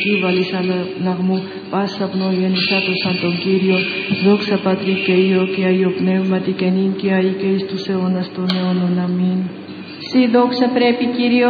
Ήβαλης αλλαγμού, πάσα πνοή ενισάτωσαν τον Κύριο, δόξα Πατρί και Υιό και Αγίο Πνεύματι και νυν και αεί και εις τους αιώνας των αιώνων. Αμήν. Συ δόξα πρέπει, Κύριε